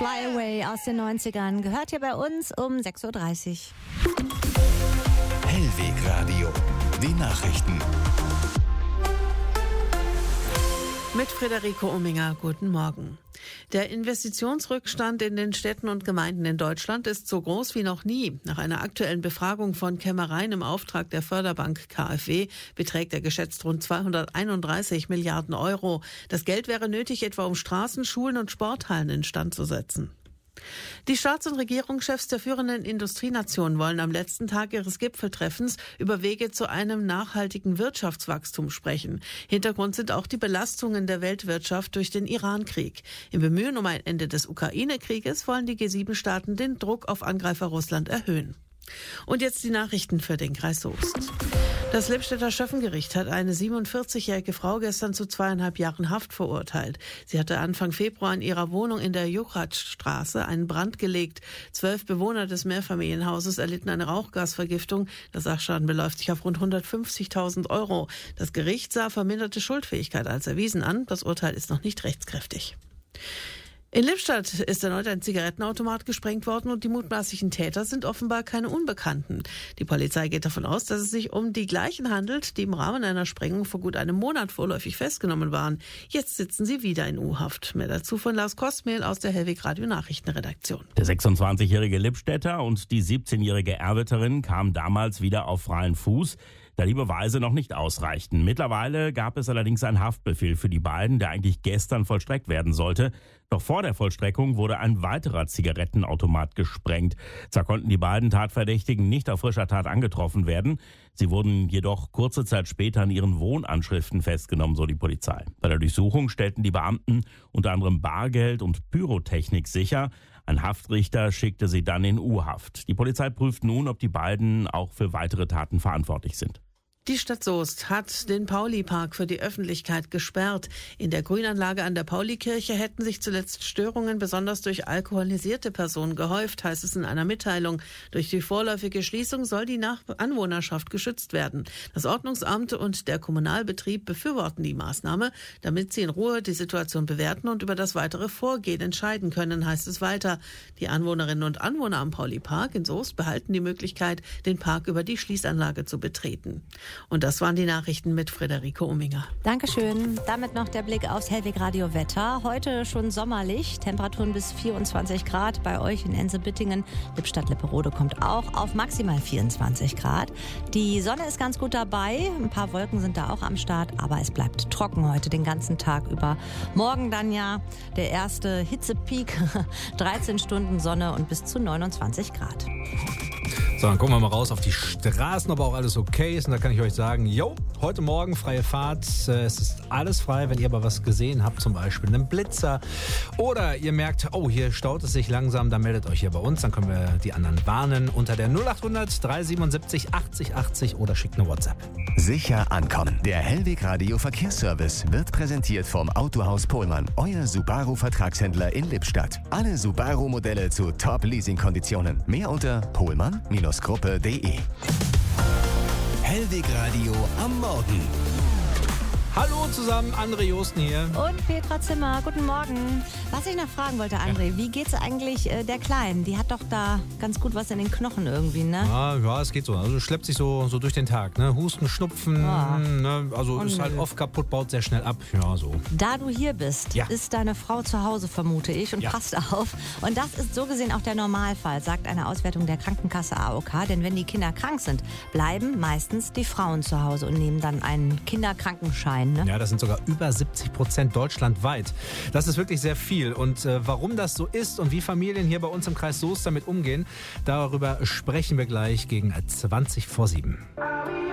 Fly Away aus den 90ern. Gehört hier bei uns um 6.30 Uhr. Hellweg Radio. Die Nachrichten. Mit Friederike Ominger, guten Morgen. Der Investitionsrückstand in den Städten und Gemeinden in Deutschland ist so groß wie noch nie. Nach einer aktuellen Befragung von Kämmereien im Auftrag der Förderbank KfW beträgt er geschätzt rund 231 Milliarden Euro. Das Geld wäre nötig, etwa um Straßen, Schulen und Sporthallen instand zu setzen. Die Staats- und Regierungschefs der führenden Industrienationen wollen am letzten Tag ihres Gipfeltreffens über Wege zu einem nachhaltigen Wirtschaftswachstum sprechen. Hintergrund sind auch die Belastungen der Weltwirtschaft durch den Iran-Krieg. Im Bemühen um ein Ende des Ukraine-Krieges wollen die G7-Staaten den Druck auf Angreifer Russland erhöhen. Und jetzt die Nachrichten für den Kreis Soest. Das Lippstädter Schöffengericht hat eine 47-jährige Frau gestern zu 2,5 Jahren Haft verurteilt. Sie hatte Anfang Februar in ihrer Wohnung in der Juchatstraße einen Brand gelegt. 12 Bewohner des Mehrfamilienhauses erlitten eine Rauchgasvergiftung. Der Sachschaden beläuft sich auf rund 150.000 Euro. Das Gericht sah verminderte Schuldfähigkeit als erwiesen an. Das Urteil ist noch nicht rechtskräftig. In Lippstadt ist erneut ein Zigarettenautomat gesprengt worden und die mutmaßlichen Täter sind offenbar keine Unbekannten. Die Polizei geht davon aus, dass es sich um die gleichen handelt, die im Rahmen einer Sprengung vor gut einem Monat vorläufig festgenommen waren. Jetzt sitzen sie wieder in U-Haft. Mehr dazu von Lars Kostmehl aus der Hellweg Radio Nachrichtenredaktion. Der 26-jährige Lippstädter und die 17-jährige Erwitterin kamen damals wieder auf freien Fuß, da die Beweise noch nicht ausreichten. Mittlerweile gab es allerdings einen Haftbefehl für die beiden, der eigentlich gestern vollstreckt werden sollte. Doch vor der Vollstreckung wurde ein weiterer Zigarettenautomat gesprengt. Zwar konnten die beiden Tatverdächtigen nicht auf frischer Tat angetroffen werden. Sie wurden jedoch kurze Zeit später an ihren Wohnanschriften festgenommen, so die Polizei. Bei der Durchsuchung stellten die Beamten unter anderem Bargeld und Pyrotechnik sicher. Ein Haftrichter schickte sie dann in U-Haft. Die Polizei prüft nun, ob die beiden auch für weitere Taten verantwortlich sind. Die Stadt Soest hat den Pauli-Park für die Öffentlichkeit gesperrt. In der Grünanlage an der Paulikirche hätten sich zuletzt Störungen besonders durch alkoholisierte Personen gehäuft, heißt es in einer Mitteilung. Durch die vorläufige Schließung soll die Anwohnerschaft geschützt werden. Das Ordnungsamt und der Kommunalbetrieb befürworten die Maßnahme, damit sie in Ruhe die Situation bewerten und über das weitere Vorgehen entscheiden können, heißt es weiter. Die Anwohnerinnen und Anwohner am Pauli-Park in Soest behalten die Möglichkeit, den Park über die Schließanlage zu betreten. Und das waren die Nachrichten mit Friederike Ominger. Dankeschön. Damit noch der Blick aufs Hellweg Radio Wetter. Heute schon sommerlich, Temperaturen bis 24 Grad bei euch in Ense-Bittingen. Lippstadt-Lipperode kommt auch auf maximal 24 Grad. Die Sonne ist ganz gut dabei, ein paar Wolken sind da auch am Start, aber es bleibt trocken heute den ganzen Tag über. Morgen dann ja der erste Hitzepeak, 13 Stunden Sonne und bis zu 29 Grad. So, dann gucken wir mal raus auf die Straßen, ob auch alles okay ist. Und da kann ich euch sagen, heute Morgen freie Fahrt. Es ist alles frei, wenn ihr aber was gesehen habt, zum Beispiel einen Blitzer. Oder ihr merkt, hier staut es sich langsam, dann meldet euch hier bei uns. Dann können wir die anderen warnen unter der 0800 377 80 80 oder schickt eine WhatsApp. Sicher ankommen. Der Hellweg Radio Verkehrsservice wird präsentiert vom Autohaus Pohlmann, euer Subaru-Vertragshändler in Lippstadt. Alle Subaru-Modelle zu Top-Leasing-Konditionen. Mehr unter pohlmann-gruppe.de. Hellweg Radio am Morgen. Hallo zusammen, André Josten hier. Und Petra Zimmer, guten Morgen. Was ich noch fragen wollte, André, Wie geht's eigentlich der Kleinen? Die hat doch da ganz gut was in den Knochen irgendwie, ne? Ja, es geht so. Also schleppt sich so durch den Tag, ne? Husten, Schnupfen, ne? Also ist halt oft kaputt, baut sehr schnell ab. Ja, so. Da du hier bist, ist deine Frau zu Hause, vermute ich, und passt auf. Und das ist so gesehen auch der Normalfall, sagt eine Auswertung der Krankenkasse AOK. Denn wenn die Kinder krank sind, bleiben meistens die Frauen zu Hause und nehmen dann einen Kinderkrankenschein. Ne? Ja, das sind sogar über 70% deutschlandweit. Das ist wirklich sehr viel. Und warum das so ist und wie Familien hier bei uns im Kreis Soest damit umgehen, darüber sprechen wir gleich gegen 7:20.